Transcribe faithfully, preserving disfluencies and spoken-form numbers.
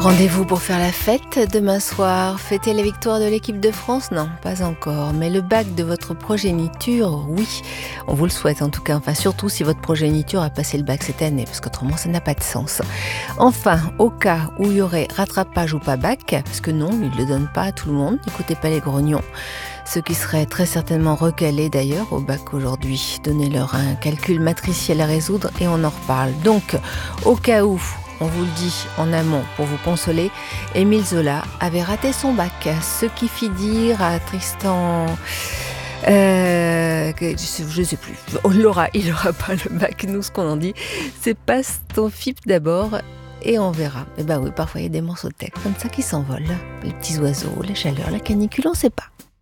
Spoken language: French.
Rendez-vous pour faire la fête demain soir. Fêter la victoire de l'équipe de France? Non, pas encore. Mais le bac de votre progéniture, oui. On vous le souhaite en tout cas. Enfin, surtout si votre progéniture a passé le bac cette année, parce qu'autrement, ça n'a pas de sens. Enfin, au cas où il y aurait rattrapage ou pas bac, parce que non, ils ne le donnent pas à tout le monde. N'écoutez pas les grognons. Ceux qui seraient très certainement recalés d'ailleurs au bac aujourd'hui. Donnez-leur un calcul matriciel à résoudre et on en reparle. Donc, au cas où, on vous le dit en amont pour vous consoler, Émile Zola avait raté son bac, ce qui fit dire à Tristan... Euh, je ne sais plus, on l'aura, il n'aura pas le bac. Nous, ce qu'on en dit, c'est passe ton F I P d'abord et on verra. Et ben oui, parfois il y a des morceaux de texte comme ça qui s'envolent. Les petits oiseaux, la chaleur, la canicule, on ne sait pas.